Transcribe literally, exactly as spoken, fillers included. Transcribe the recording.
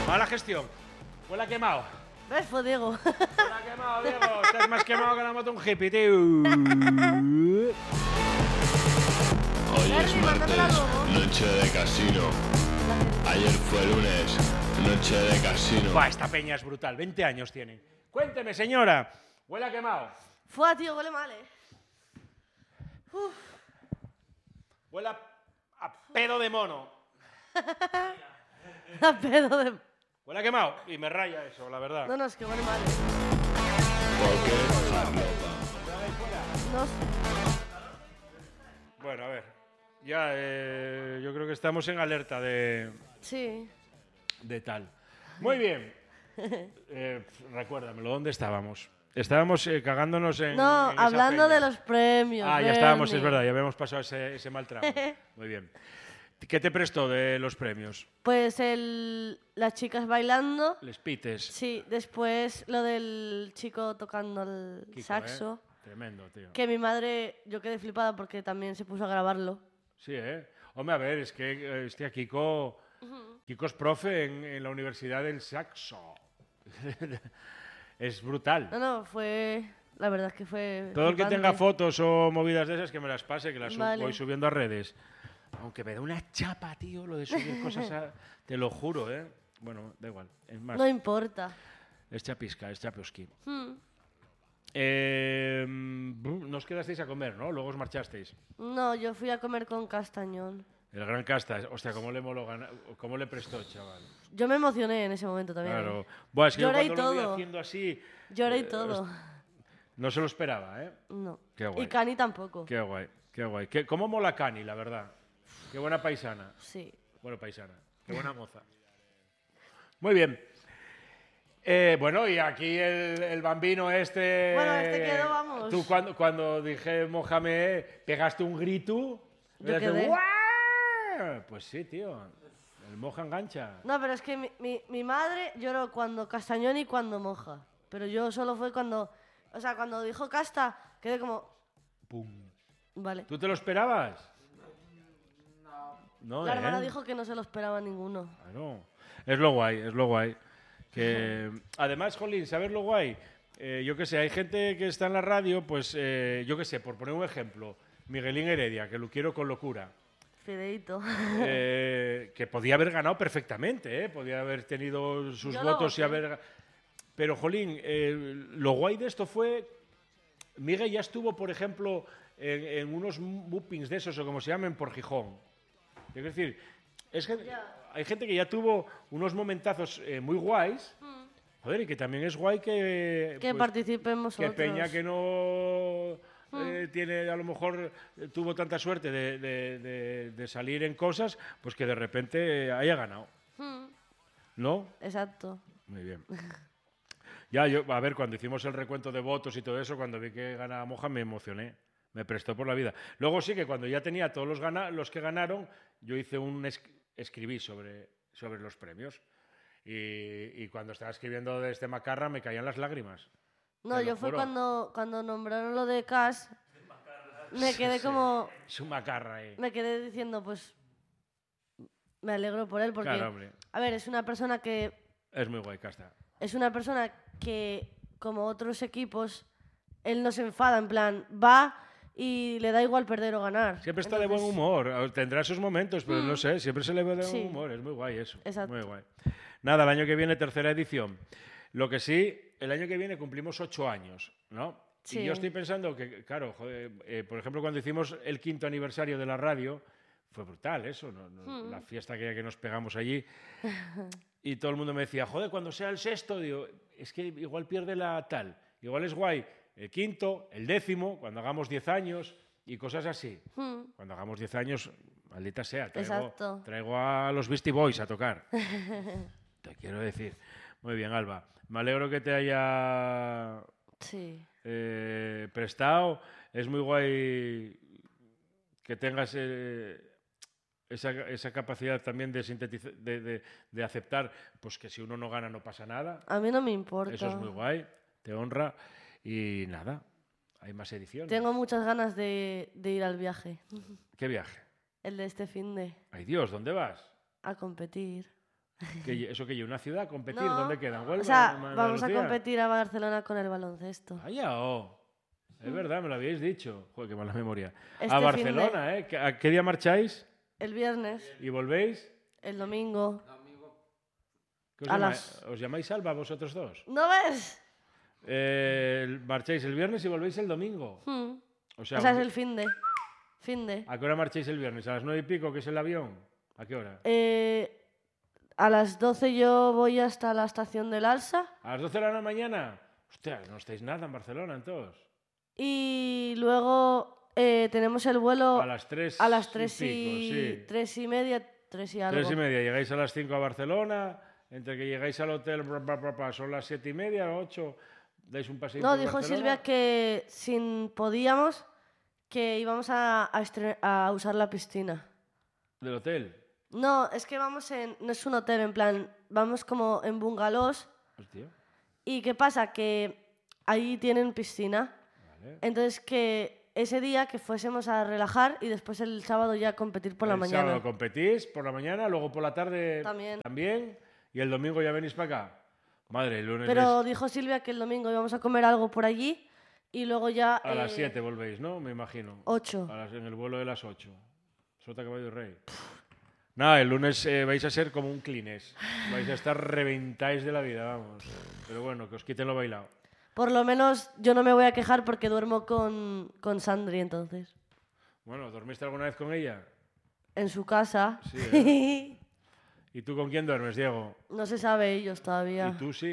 Mala gestión. Huele a quemado. ¿Ves, pues Diego? Huele a quemado, Diego. Estás más quemado que la moto un hippie, tío. Hoy es martes, noche de casino. Ayer fue lunes, noche de casino. Buah, esta peña es brutal. veinte años tiene. Cuénteme, señora. Huele a quemado. Fue, tío, huele mal, eh. Uf. Huele a, a pedo de mono. A pedo de... Huele a quemado. Y me raya eso, la verdad. No, no, es que huele mal, eh. ¿Por qué farlopa? No sé. Bueno, a ver. Ya, eh, yo creo que estamos en alerta de, Sí. de tal. Muy bien. Eh, recuérdamelo, ¿dónde estábamos? Estábamos eh, cagándonos en. No, en esa hablando peña. de los premios. Ah, ya estábamos, es Bernie. verdad, ya habíamos pasado ese, ese mal tramo. Muy bien. ¿Qué te prestó de los premios? Pues el... las chicas bailando. Les pites. Sí, después lo del chico tocando el Kiko, saxo. ¿eh? Tremendo, tío. Que mi madre, yo quedé flipada porque también se puso a grabarlo. Sí, ¿eh? Hombre, a ver, es que eh, hostia, Kiko, Kiko es profe en, en la Universidad del Saxo. Es brutal. No, no, fue... La verdad es que fue Todo el que flipante. tenga fotos o movidas de esas, que me las pase, que las sub- Vale. voy subiendo a redes. Aunque me da una chapa, tío, lo de subir cosas a... Te lo juro, ¿eh? Bueno, da igual. Es más, No importa. es chapisca, es chapiosqui. Hmm. Eh, mm, no os quedasteis a comer, ¿no? Luego os marchasteis. No, yo fui a comer con Castañón. El gran Casta, hostia, ¿cómo le, moló gana- cómo le prestó, chaval? Yo me emocioné en ese momento también. Claro. ¿eh? Buah, es que yo Lloré y cuando lo vi todo. haciendo así... Lloré y eh, todo. No se lo esperaba, ¿eh? No. Qué guay. Y Cani tampoco. Qué guay, qué guay. Qué, ¿Cómo mola Cani, la verdad? Qué buena paisana. Sí. Bueno, paisana. Qué buena moza. Muy bien. Eh, bueno, y aquí el, el bambino este... Bueno, este quedó, vamos. Tú cuando, cuando dije Mohamed, pegaste un grito. Yo y quedé. ¡guau! Pues sí, tío. El moja engancha. No, pero es que mi, mi, mi madre lloró cuando Castañón y cuando Moja. Pero yo solo fue cuando... O sea, cuando dijo Casta, quedé como... Pum. Vale. ¿Tú te lo esperabas? No. La ¿eh? hermana dijo que no se lo esperaba ninguno. Claro. Es lo guay, es lo guay. Que, además, Jolín, ¿sabes lo guay? Eh, yo qué sé, hay gente que está en la radio, pues eh, yo qué sé, por poner un ejemplo, Miguelín Heredia, que lo quiero con locura, Fideito. eh, que podía haber ganado perfectamente, ¿eh? Podía haber tenido sus Yo lo votos y voté. haber... Pero, Jolín, eh, lo guay de esto fue... Miguel ya estuvo, por ejemplo, en, en unos boopings de esos, o como se llamen, por Gijón. Es decir, es que hay gente que ya tuvo unos momentazos eh, muy guays. Joder, y que también es guay que... Que pues, participemos que otros. Peña que no eh, tiene, a lo mejor, eh, tuvo tanta suerte de, de- de- de salir en cosas, pues que de repente haya ganado. Hmm, ¿No? Exacto. Muy bien. Ya, yo, a ver, cuando hicimos el recuento de votos y todo eso, cuando vi que ganaba Moja, me emocioné. Me prestó por la vida. Luego sí que cuando ya tenía todos los, gana- los que ganaron, yo hice un es- escribí sobre, sobre los premios. Y, y cuando estaba escribiendo de este macarra me caían las lágrimas. No, Te lo yo fue juro. cuando, cuando nombraron lo de Cas, me quedé Sí. como... Es un macarra ahí. Me quedé diciendo, pues... Me alegro por él porque... Claro, hombre. A ver, es una persona que... Es muy guay, Casta. Es una persona que, como otros equipos, él no se enfada, en plan, va y le da igual perder o ganar. Siempre está de buen Entonces, humor. Tendrá sus momentos, pero no sé, siempre se le ve de Sí. buen humor. Es muy guay eso. Exacto. Muy guay. Nada, el año que viene, tercera edición. Lo que sí, el año que viene cumplimos ocho años, ¿no? Sí. Y yo estoy pensando que, claro, joder, eh, por ejemplo, cuando hicimos el quinto aniversario de la radio, fue brutal eso, ¿no? No- Hmm. la fiesta que, que nos pegamos allí. Y todo el mundo me decía, joder, cuando sea el sexto, digo, es que igual pierde la tal. Igual es guay el quinto, el décimo, cuando hagamos diez años y cosas así. hmm, Cuando hagamos diez años, maldita sea, traigo, Exacto. traigo a los Beastie Boys a tocar. Te quiero decir. Muy bien, Alba. Me alegro que te haya sí. eh, prestado. Es muy guay que tengas eh, esa, esa capacidad también de, sintetiza- de, de- de aceptar pues que si uno no gana no pasa nada. A mí no me importa. Eso es muy guay, te honra. Y nada, hay más ediciones. Tengo muchas ganas de, de ir al viaje. ¿Qué viaje? El de este fin de... Ay Dios, ¿dónde vas? A competir. ¿Qué, ¿Eso que ¿Una ciudad? ¿Competir? No. ¿Dónde quedan? ¿Huelva? O sea, ¿Andalucía? vamos a competir a Barcelona con el baloncesto. Vaya, oh. Es verdad, me lo habíais dicho. Joder, qué mala memoria. Este a fin Barcelona, de- ¿eh? ¿A qué día marcháis? El viernes, ¿Y volvéis? el domingo. ¿Qué os, A llama- las- ¿Os llamáis Alba vosotros dos? ¿No ves? Eh, el- marcháis el viernes y volvéis el domingo. Hmm. O sea, O sea, es el fin de. Fin de. ¿a qué hora marcháis el viernes? ¿A las nueve y pico, que es el avión? ¿A qué hora? Eh, a las doce yo voy hasta la estación del Alsa. ¿A las doce de la mañana? Hostia, no estáis nada en Barcelona, entonces. Y luego eh, tenemos el vuelo A las tres a las tres y y, pico, sí. tres y media, tres y algo. Tres y media, llegáis a las cinco a Barcelona, entre que llegáis al hotel, bla, bla, bla, bla, son las siete y media, ocho, dais un paseo No, por dijo Barcelona. Silvia que sin podíamos, que íbamos a, a estre- a usar la piscina. ¿Del hotel? No, es que vamos en... No es un hotel, en plan, vamos como en bungalows. Hostia, ¿Y qué pasa? Que ahí tienen piscina. vale. Entonces que ese día que fuésemos a relajar y después el sábado ya a competir por la el mañana. sábado competís por la mañana, luego por la tarde También. también, y el domingo ya venís para acá. Madre, el lunes Pero vais- dijo Silvia que el domingo íbamos a comer algo por allí y luego ya... a las eh, siete volvéis, ¿no? Me imagino. ocho. A las- en el vuelo de las ocho. Sota caballo rey. Nada, el lunes eh, vais a ser como un clines. Vais a estar reventáis de la vida, vamos. Pero bueno, que os quiten lo bailado. Por lo menos yo no me voy a quejar porque duermo con, con Sandri entonces. Bueno, ¿dormiste alguna vez con ella? En su casa. Sí, ¿eh? ¿Y tú con quién duermes, Diego? No se sabe ellos ¿Y todavía. tú sí?